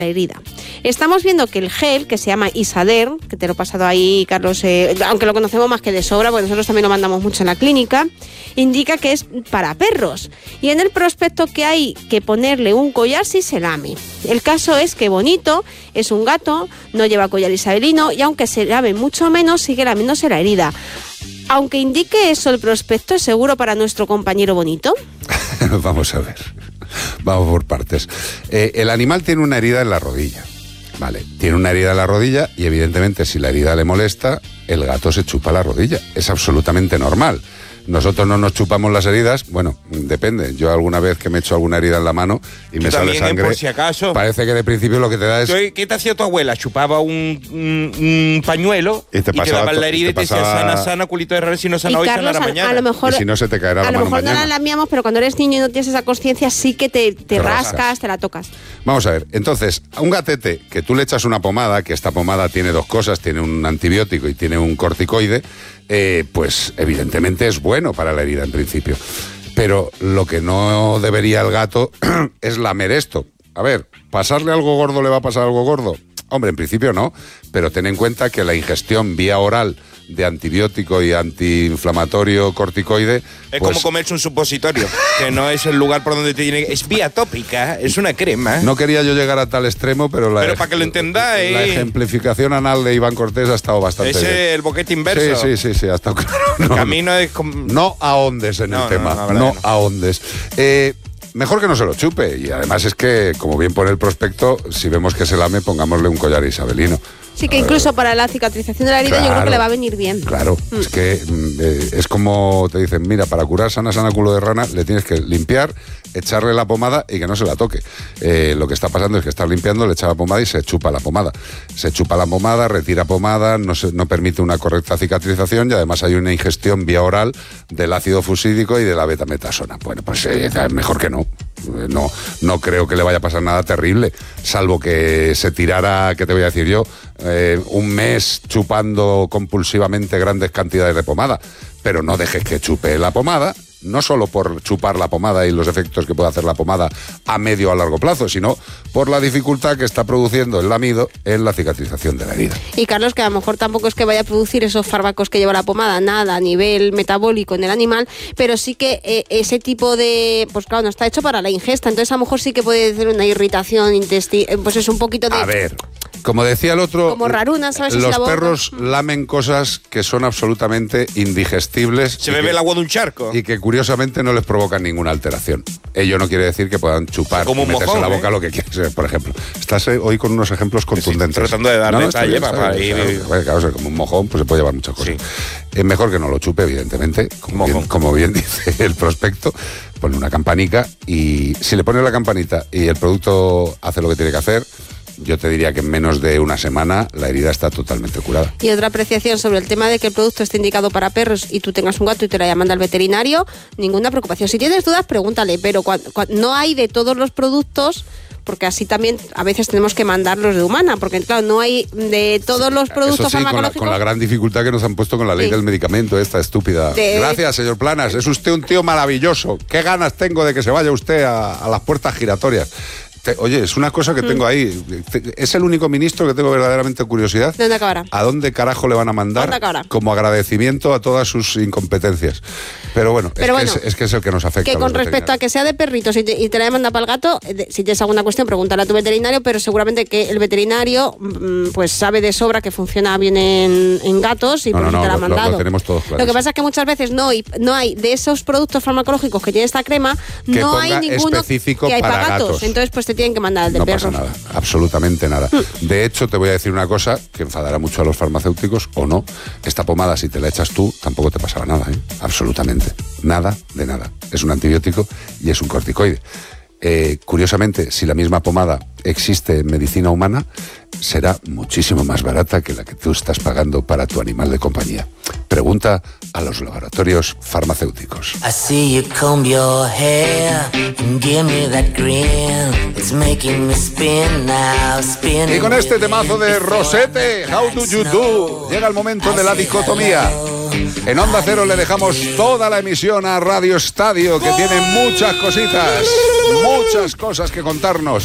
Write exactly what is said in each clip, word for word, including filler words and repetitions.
herida. Estamos viendo que el gel, que se llama Isader, que te lo he pasado ahí, Carlos, eh, aunque lo conocemos más que de sobra, porque nosotros también lo mandamos mucho en la clínica, indica que es para perros. Y en el prospecto que hay que ponerle un collar si se lame. El caso es que Bonito es un gato, no lleva collar isabelino y aunque se lame mucho menos, sigue lamiéndose la herida. Aunque indique eso el prospecto, ¿es seguro para nuestro compañero Bonito? Vamos a ver. Vamos por partes. Eh, el animal tiene una herida en la rodilla. Vale, tiene una herida en la rodilla y evidentemente si la herida le molesta, el gato se chupa la rodilla. Es absolutamente normal. Nosotros no nos chupamos las heridas, bueno, depende. Yo alguna vez que me he hecho alguna herida en la mano y me sale sangre, por si acaso, parece que de principio lo que te da es... ¿Qué te hacía tu abuela? Chupaba un, un, un pañuelo y te, y te daba la herida y te, y te pasaba... decía sana, sana, culito de raro, si no sana hoy, sana la mañana. A lo mejor, y si no se te caerá la mano mañana. A lo mejor no la lamiamos, pero cuando eres niño y no tienes esa conciencia, sí que te, te, te rascas, rascas, te la tocas. Vamos a ver, entonces, a un gatete que tú le echas una pomada, que esta pomada tiene dos cosas, tiene un antibiótico y tiene un corticoide, eh, pues evidentemente es bueno para la herida en principio. Pero lo que no debería el gato es lamer esto. A ver, ¿pasarle algo gordo le va a pasar algo gordo? Hombre, en principio no, pero ten en cuenta que la ingestión vía oral de antibiótico y antiinflamatorio corticoide... Es pues, como comerse un supositorio, que no es el lugar por donde te tiene... Es vía tópica, es una crema. No quería yo llegar a tal extremo, pero la, pero para que lo entendáis... La ejemplificación anal de Iván Cortés ha estado bastante Ese bien. Es el boquete inverso. Sí, sí, sí, sí, ha estado claro. El no, camino es... Como... No ahondes en no, el tema, no, no, no no. ahondes. Eh... Mejor que no se lo chupe, y además es que, como bien pone el prospecto, si vemos que se lame, pongámosle un collar isabelino. Sí, que incluso para la cicatrización de la herida, claro, yo creo que le va a venir bien. Claro, mm. es que eh, es como te dicen, mira, para curar sana, sana culo de rana, le tienes que limpiar, echarle la pomada y que no se la toque. Eh, lo que está pasando es que estás limpiando, le echa la pomada y se chupa la pomada. Se chupa la pomada, retira pomada, no, se, no permite una correcta cicatrización y además hay una ingestión vía oral del ácido fusídico y de la betametasona. Bueno, pues eh, mejor que no. No, no creo que le vaya a pasar nada terrible, salvo que se tirara, ¿qué te voy a decir yo? Eh, un mes chupando compulsivamente grandes cantidades de pomada, pero no dejes que chupe la pomada, no solo por chupar la pomada y los efectos que puede hacer la pomada a medio o a largo plazo, sino por la dificultad que está produciendo el lamido en la cicatrización de la herida. Y Carlos, que a lo mejor tampoco es que vaya a producir esos fármacos que lleva la pomada, nada a nivel metabólico en el animal, pero sí que eh, ese tipo de, pues claro, no está hecho para la ingesta, entonces a lo mejor sí que puede ser una irritación intestinal, pues es un poquito de... A ver... Como decía el otro, como raruna, ¿sabes? Los si la perros lamen cosas que son absolutamente indigestibles. Se bebe que, el agua de un charco. Y que curiosamente no les provocan ninguna alteración. Ello no quiere decir que puedan chupar como y meterse mojón, en la boca ¿eh? lo que quieras, por ejemplo. Estás hoy con unos ejemplos contundentes. Sí, tratando de darle no, no, detalle bien, para ir... Claro, claro, o sea, como un mojón pues se puede llevar muchas cosas. Sí. Es mejor que no lo chupe, evidentemente, como bien, como bien dice el prospecto. Pone una campanica y si le pones la campanita y el producto hace lo que tiene que hacer, yo te diría que en menos de una semana la herida está totalmente curada. Y otra apreciación sobre el tema de que el producto esté indicado para perros y tú tengas un gato y te la manda al veterinario, ninguna preocupación. Si tienes dudas, pregúntale, pero cuando, cuando, no hay de todos los productos, porque así también a veces tenemos que mandarlos de humana, porque claro, no hay de todos los productos Eso sí, farmacológicos. Con la, con la gran dificultad que nos han puesto con la ley sí. del medicamento, esta estúpida. De... Gracias, señor Planas, es usted un tío maravilloso. Qué ganas tengo de que se vaya usted a, a las puertas giratorias. Te, oye, es una cosa que tengo ahí. Es el único ministro que tengo verdaderamente curiosidad. ¿Dónde acabará? ¿A dónde carajo le van a mandar como agradecimiento a todas sus incompetencias? Pero bueno, Pero es, bueno que es, es que es el que nos afecta. Que con respecto a que sea de perritos y te, y te la demanda para el gato, si tienes alguna cuestión, pregúntale a tu veterinario, pero seguramente que el veterinario pues sabe de sobra que funciona bien en, en gatos y no, por eso no, te la ha lo, mandado. Lo, lo tenemos todos claro. Lo que pasa es que muchas veces no, no hay de esos productos farmacológicos que tiene esta crema, que no hay ninguno específico que hay para para gatos. gatos. Entonces pues te tienen que mandar el de no perros. No pasa nada, absolutamente nada. De hecho, te voy a decir una cosa que enfadará mucho a los farmacéuticos, o no. Esta pomada, si te la echas tú, tampoco te pasará nada, ¿eh? Absolutamente. Nada de nada. Es un antibiótico y es un corticoide. Eh, curiosamente, si la misma pomada existe en medicina humana, será muchísimo más barata que la que tú estás pagando para tu animal de compañía. Pregunta a los laboratorios farmacéuticos. I see you comb your hair and give me that grin. It's making me spin now, spin. Y con este temazo de Rosette, How Do You Do, llega el momento de la dicotomía. En Onda Cero le dejamos toda la emisión a Radio Estadio, que tiene muchas cositas, muchas cosas que contarnos.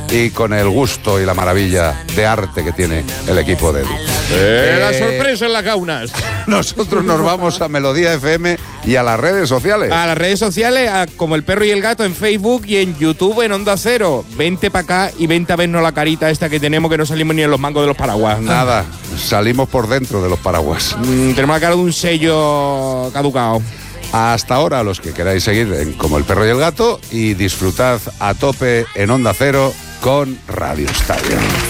y con el gusto y la maravilla de arte que tiene el equipo de Edu. Eh, la sorpresa en las gaunas. Nosotros nos vamos a Melodía F M y a las redes sociales. A las redes sociales, a, como El Perro y el Gato en Facebook y en YouTube en Onda Cero. Vente para acá y vente a vernos la carita esta que tenemos, que no salimos ni en los mangos de los paraguas. Nada, salimos por dentro de los paraguas. Mm, tenemos la cara de un sello caducado. Hasta ahora, los que queráis seguir en Como El Perro y el Gato, y disfrutad a tope en Onda Cero con Radio Estadio.